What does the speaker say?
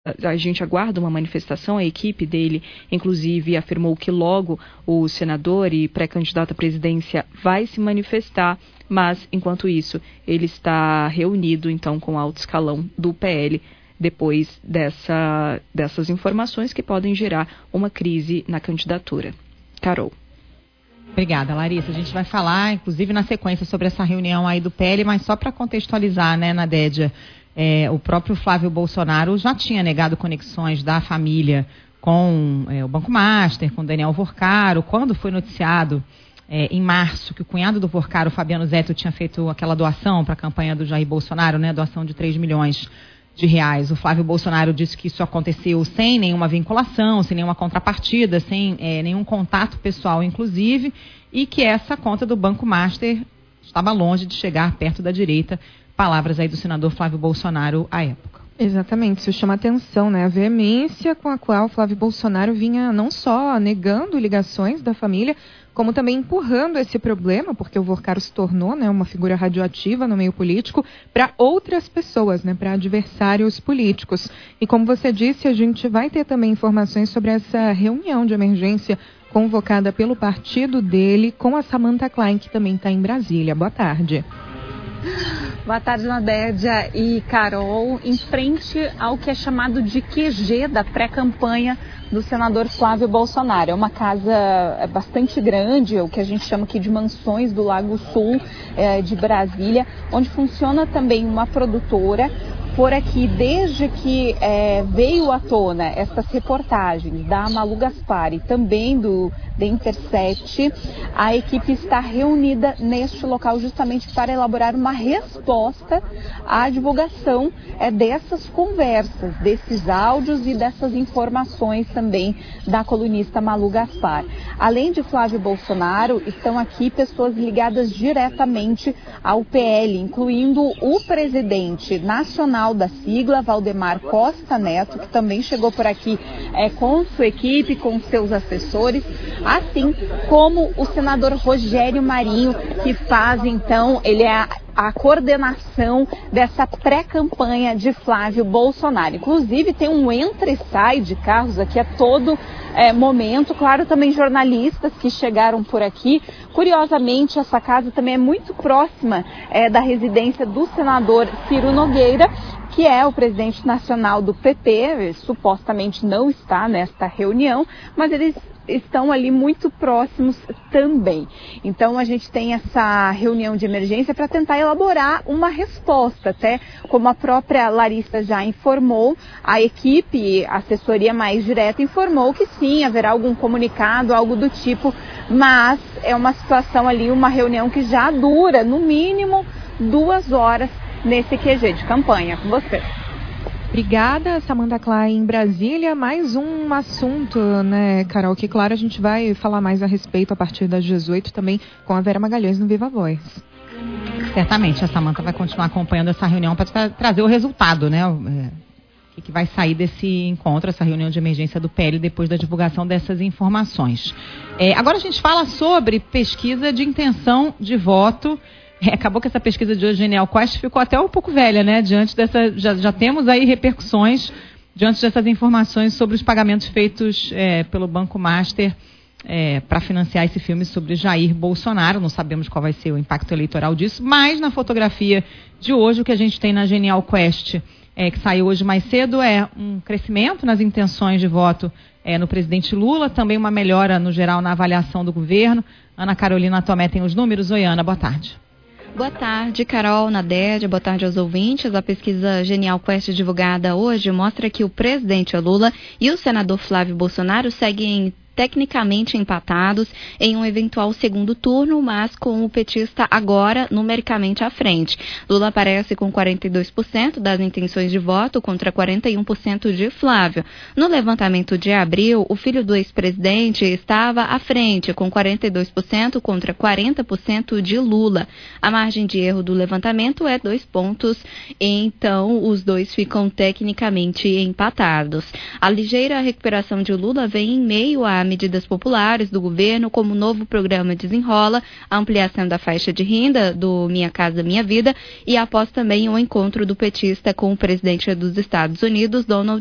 a gente aguarda uma manifestação. A equipe dele, inclusive, afirmou que logo o senador e pré-candidato à presidência vai se manifestar, mas, enquanto isso, ele está reunido, então, com o alto escalão do PL, depois dessas informações que podem gerar uma crise na candidatura. Carol. Obrigada, Larissa. A gente vai falar, inclusive, na sequência sobre essa reunião aí do PL, mas só para contextualizar, né, Nadédia, o próprio Flávio Bolsonaro já tinha negado conexões da família com o Banco Master, com Daniel Vorcaro, quando foi noticiado em março que o cunhado do Vorcaro, Fabiano Zettel, tinha feito aquela doação para a campanha do Jair Bolsonaro, né, doação de 3 milhões de reais. O Flávio Bolsonaro disse que isso aconteceu sem nenhuma vinculação, sem nenhuma contrapartida, sem nenhum contato pessoal, inclusive, e que essa conta do Banco Master estava longe de chegar perto da direita. Palavras aí do senador Flávio Bolsonaro à época. Exatamente, isso chama atenção, né? A veemência com a qual Flávio Bolsonaro vinha não só negando ligações da família, como também empurrando esse problema, porque o Vorcaro se tornou, né, uma figura radioativa no meio político, para outras pessoas, né, para adversários políticos. E como você disse, a gente vai ter também informações sobre essa reunião de emergência convocada pelo partido dele com a Samantha Klein, que também está em Brasília. Boa tarde. Boa tarde, Nadédia e Carol. Em frente ao que é chamado de QG da pré-campanha do senador Flávio Bolsonaro. É uma casa bastante grande, o que a gente chama aqui de mansões do Lago Sul de Brasília, onde funciona também uma produtora. Por aqui, desde que veio à tona essas reportagens da Malu Gaspar e também do The Intercept, a equipe está reunida neste local justamente para elaborar uma resposta à divulgação dessas conversas, desses áudios e dessas informações também da colunista Malu Gaspar. Além de Flávio Bolsonaro, estão aqui pessoas ligadas diretamente ao PL, incluindo o presidente nacional da sigla, Valdemar Costa Neto, que também chegou por aqui com sua equipe, com seus assessores, assim como o senador Rogério Marinho, que faz, então, ele é a coordenação dessa pré-campanha de Flávio Bolsonaro. Inclusive, tem um entra e sai de carros aqui a todo momento. Claro, também jornalistas que chegaram por aqui. Curiosamente, essa casa também é muito próxima da residência do senador Ciro Nogueira, que é o presidente nacional do PT. Ele supostamente não está nesta reunião, mas eles estão ali muito próximos também. Então a gente tem essa reunião de emergência para tentar elaborar uma resposta, até como a própria Larissa já informou, a equipe, a assessoria mais direta informou que sim, haverá algum comunicado, algo do tipo, mas é uma situação ali, uma reunião que já dura no mínimo 2 horas nesse QG de campanha. Com você. Obrigada, Samantha Klein, em Brasília. Mais um assunto, né, Carol, que claro a gente vai falar mais a respeito a partir das 18 também com a Vera Magalhães no Viva Voz. Certamente a Samantha vai continuar acompanhando essa reunião para trazer o resultado, né, o que vai sair desse encontro, essa reunião de emergência do PL depois da divulgação dessas informações. Agora a gente fala sobre pesquisa de intenção de voto. Acabou que essa pesquisa de hoje, Genial Quest, ficou até um pouco velha, né? Diante dessa, já temos aí repercussões diante dessas informações sobre os pagamentos feitos pelo Banco Master para financiar esse filme sobre Jair Bolsonaro. Não sabemos qual vai ser o impacto eleitoral disso, mas na fotografia de hoje, o que a gente tem na Genial Quest, que saiu hoje mais cedo, é um crescimento nas intenções de voto no presidente Lula, também uma melhora no geral na avaliação do governo. Ana Carolina Tomé tem os números. Oi, Ana, boa tarde. Boa tarde, Carol, Nadédia, boa tarde aos ouvintes. A pesquisa Genial Quest divulgada hoje mostra que o presidente Lula e o senador Flávio Bolsonaro seguem tecnicamente empatados em um eventual segundo turno, mas com o petista agora numericamente à frente. Lula aparece com 42% das intenções de voto contra 41% de Flávio. No levantamento de abril, o filho do ex-presidente estava à frente, com 42% contra 40% de Lula. A margem de erro do levantamento é 2 pontos, então os dois ficam tecnicamente empatados. A ligeira recuperação de Lula vem em meio a medidas populares do governo, como o novo programa Desenrola, a ampliação da faixa de renda do Minha Casa Minha Vida e após também o encontro do petista com o presidente dos Estados Unidos, Donald